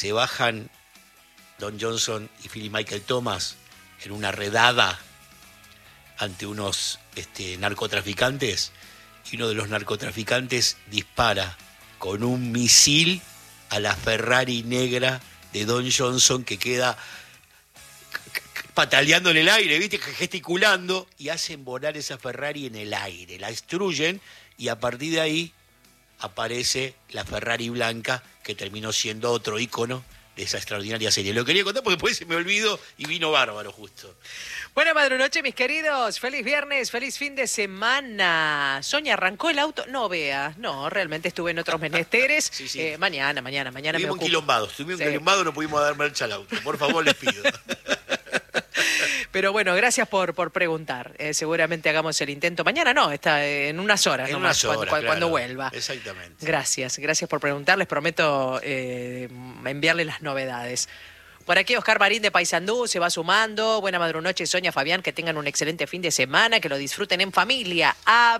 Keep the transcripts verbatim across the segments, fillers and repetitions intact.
se bajan Don Johnson y Philly Michael Thomas en una redada ante unos este, narcotraficantes, y uno de los narcotraficantes dispara con un misil a la Ferrari negra de Don Johnson, que queda pataleando en el aire, ¿viste? Gesticulando, y hacen volar esa Ferrari en el aire, la destruyen, y a partir de ahí aparece la Ferrari blanca, que terminó siendo otro ícono de esa extraordinaria serie. Lo quería contar porque después se me olvidó y vino bárbaro justo. Buena madrunoche, mis queridos. Feliz viernes, feliz fin de semana. Sonia, ¿arrancó el auto? No, vea, no, realmente estuve en otros menesteres. Sí, sí. Eh, mañana, mañana, mañana Estuvimos me ocupo. enquilombados, estuvimos Sí. enquilombados, no pudimos dar marcha al auto. Por favor, les pido. Pero bueno, gracias por, por preguntar. Eh, seguramente hagamos el intento. Mañana no, está en unas horas En nomás, unas cuando, horas, cuando, claro. cuando vuelva. Exactamente. Gracias, gracias por preguntar. Les prometo eh, enviarles las novedades. Por aquí Oscar Marín de Paysandú se va sumando. Buena madrunoche, Sonia, Fabián, que tengan un excelente fin de semana, que lo disfruten en familia.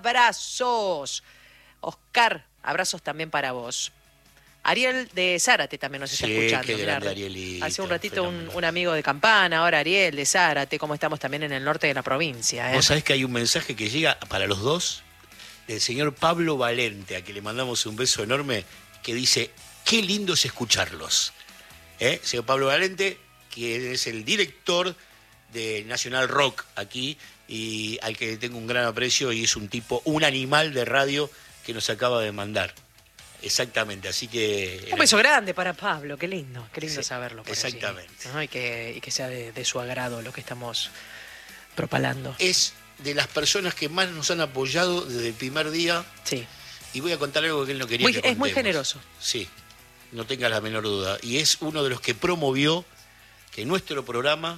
Abrazos. Oscar, abrazos también para vos. Ariel de Zárate también nos está Sí, escuchando. qué Mirá, grande Arielito, hace un ratito un, fenómeno. un amigo de Campana, ahora Ariel de Zárate, como estamos también en el norte de la provincia. ¿eh? Vos sabés que hay un mensaje que llega para los dos del señor Pablo Valente, a que le mandamos un beso enorme, que dice: qué lindo es escucharlos. ¿Eh? Señor Pablo Valente, que es el director de Nacional Rock aquí, y al que tengo un gran aprecio, y es un tipo, un animal de radio que nos acaba de mandar. Exactamente, así que... Un beso grande para Pablo, qué lindo, qué lindo Sí, saberlo. Por exactamente. allí, ¿no? Y, que, y que sea de, de su agrado lo que estamos propalando. Es de las personas que más nos han apoyado desde el primer día, Sí, y voy a contar algo que él no quería muy, que es muy contemos. generoso. Sí, no tengas la menor duda. Y es uno de los que promovió que nuestro programa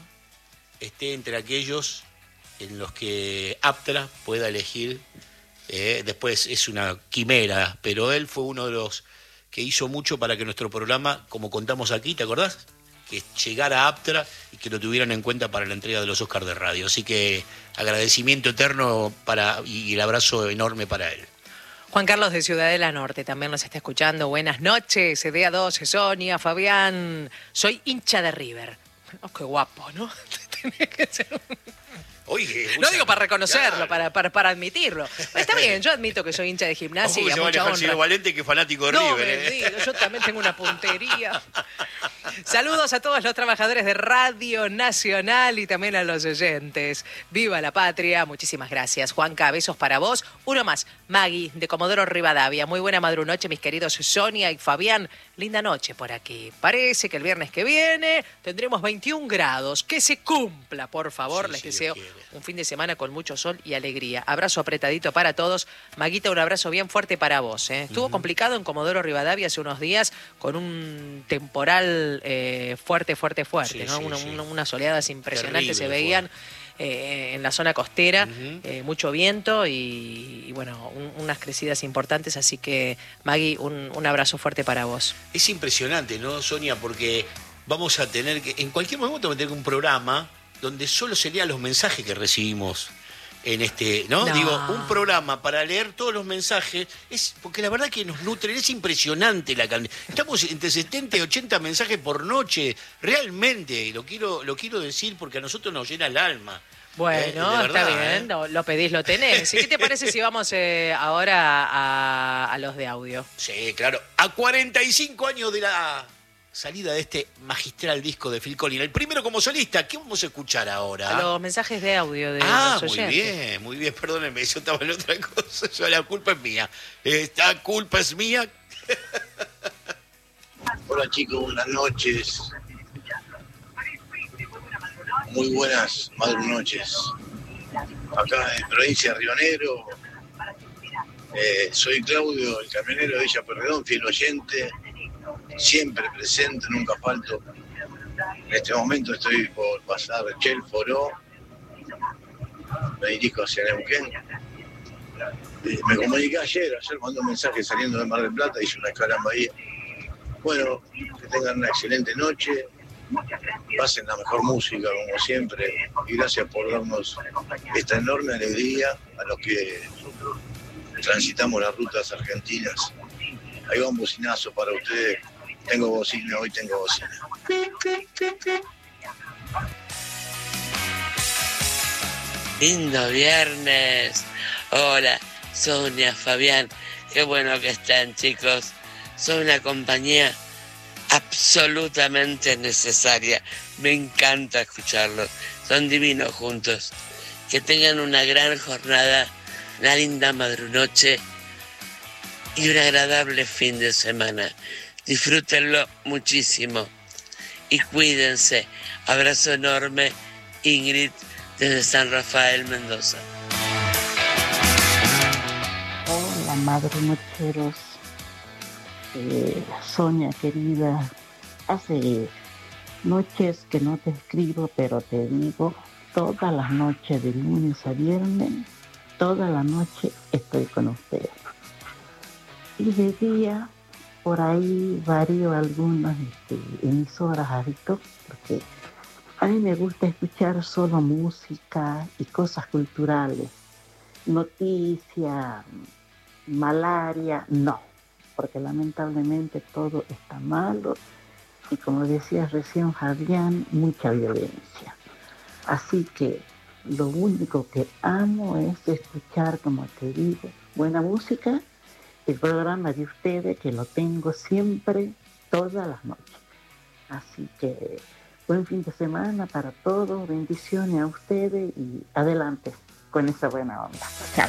esté entre aquellos en los que Aptra pueda elegir. Eh, después es una quimera, pero él fue uno de los que hizo mucho para que nuestro programa, como contamos aquí, ¿te acordás? Que llegara a Aptra y que lo tuvieran en cuenta para la entrega de los Oscars de radio. Así que agradecimiento eterno para, y el abrazo enorme para él. Juan Carlos de Ciudadela Norte también nos está escuchando. Buenas noches, D A doce, Sonia, Fabián. Soy hincha de River. Oh, qué guapo, ¿no? Tenés que ser un... Oye, No digo para reconocerlo, claro. para, para, para admitirlo. Está bien, yo admito que soy hincha de gimnasia Ojo, y que a se va a mucha alejar el señor honra. Valente, que es fanático de No, River. me ¿eh? digo, yo también tengo una puntería. Saludos a todos los trabajadores de Radio Nacional y también a los oyentes. ¡Viva la patria! Muchísimas gracias, Juanca. Besos para vos. Uno más, Maggie, de Comodoro Rivadavia. Muy buena madrunoche, mis queridos Sonia y Fabián. Linda noche por aquí. Parece que el viernes que viene tendremos veintiún grados. Que se cumpla, por favor. Sí, Les si Dios deseo quiere. un fin de semana con mucho sol y alegría. Abrazo apretadito para todos. Maguita, un abrazo bien fuerte para vos. ¿eh? Estuvo uh-huh. complicado en Comodoro Rivadavia hace unos días con un temporal eh, fuerte, fuerte, fuerte. Sí, ¿no? sí, una, sí. Una, unas oleadas impresionantes Terrible se veían eh, en la zona costera. Uh-huh. eh, mucho viento y, y bueno, un, unas crecidas importantes. Así que, Magui, un, un abrazo fuerte para vos. Es impresionante, ¿no, Sonia? Porque vamos a tener que, en cualquier momento vamos a tener un programa donde solo se lean los mensajes que recibimos en este, ¿no? No. Digo, un programa para leer todos los mensajes, es porque la verdad que nos nutren, es impresionante la cantidad. Estamos entre setenta y ochenta mensajes por noche, realmente, lo quiero, lo quiero decir porque a nosotros nos llena el alma. Bueno, eh, verdad, está bien, ¿eh? lo, lo pedís, lo tenés. ¿Y qué te parece si vamos eh, ahora a, a los de audio? Sí, claro. A cuarenta y cinco años de la salida de este magistral disco de Phil Collins, el primero como solista, ¿qué vamos a escuchar ahora? A los mensajes de audio de ah, los oyentes. muy bien, muy bien, perdónenme, yo estaba en otra cosa, yo, la culpa es mía. Esta culpa es mía. Hola chicos, buenas noches. Muy buenas madrunoches. Acá en provincia de Río Negro, eh, soy Claudio, el camionero de Villa Pueyrredón, fiel oyente, siempre presente, nunca falto. En este momento estoy por pasar Chel Foró, me dirijo hacia Neuquén. Eh, me comuniqué ayer, ayer mandé un mensaje saliendo de Mar del Plata, hice una escala en Bahía. Bueno, que tengan una excelente noche, pasen la mejor música como siempre y gracias por darnos esta enorme alegría a los que transitamos las rutas argentinas. Ahí va un bocinazo para ustedes Tengo bocina, hoy tengo bocina. Lindo viernes. Hola, Sonia, Fabián. Qué bueno que están, chicos. Son una compañía absolutamente necesaria. Me encanta escucharlos. Son divinos juntos. Que tengan una gran jornada, una linda madrunoche y un agradable fin de semana. Disfrútenlo muchísimo y cuídense. Abrazo enorme, Ingrid, desde San Rafael, Mendoza. Hola, madrunocheros. Eh, Sonia, querida, hace noches que no te escribo, pero te digo, todas las noches de lunes a viernes, toda la noche estoy con ustedes. Y de día, por ahí varío algunas este, emisoras, ¿visto? Porque a mí me gusta escuchar solo música y cosas culturales. Noticias, malaria, no. Porque lamentablemente todo está malo. Y como decía recién Fabián, mucha violencia. Así que lo único que amo es escuchar, como te digo, buena música. El programa de ustedes, que lo tengo siempre, todas las noches. Así que buen fin de semana para todos, bendiciones a ustedes y adelante con esa buena onda. Chao.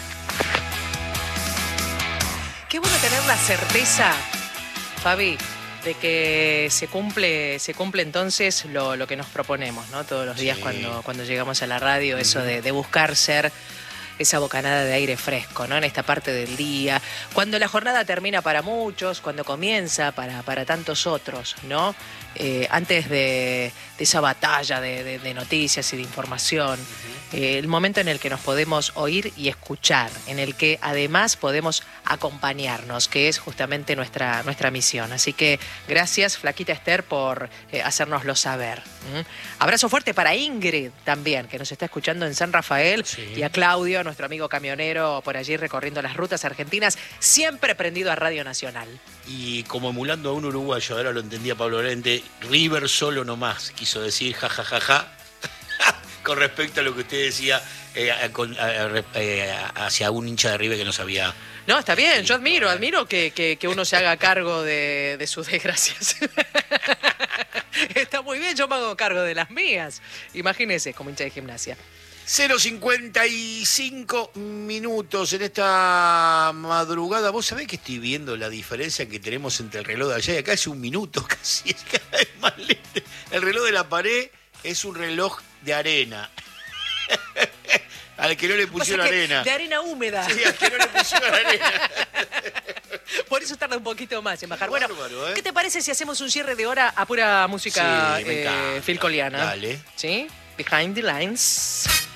Qué bueno tener la certeza, Fabi, de que se cumple, se cumple entonces lo, lo que nos proponemos, ¿no? Todos los días, sí, cuando, cuando llegamos a la radio, eso de, de buscar ser esa bocanada de aire fresco, ¿no? En esta parte del día, cuando la jornada termina para muchos, cuando comienza para, para tantos otros, ¿no? Eh, antes de, de esa batalla de, de, de noticias y de información, uh-huh. eh, el momento en el que nos podemos oír y escuchar, en el que además podemos acompañarnos, que es justamente nuestra, nuestra misión. Así que gracias, Flaquita Esther, por eh, hacérnoslo saber. ¿Mm? Abrazo fuerte para Ingrid también, que nos está escuchando en San Rafael, sí. Y a Claudio, nuestro amigo camionero, por allí recorriendo las rutas argentinas, siempre prendido a Radio Nacional. Y como emulando a un uruguayo, ahora lo entendía Pablo Lorente, River solo nomás, quiso decir ja, ja, ja, ja, con respecto a lo que usted decía eh, a, a, eh, hacia un hincha de River que no sabía. No, está bien, yo admiro, admiro que, que, que uno se haga cargo de, de sus desgracias. Está muy bien, yo me hago cargo de las mías. Imagínese, como hincha de Gimnasia. cero cincuenta y cinco minutos en esta madrugada. Vos sabés que estoy viendo la diferencia que tenemos entre el reloj de allá y acá. Es un minuto casi, es cada vez más lento. El reloj de la pared es un reloj de arena. Al que no le pusieron arena. De arena húmeda. Sí, al que no le pusieron arena. Por eso tarda un poquito más en bajar. Bueno, bárbaro, ¿eh? ¿Qué te parece si hacemos un cierre de hora a pura música sí, eh, filcoliana? Dale. ¿Sí? Behind the Lines.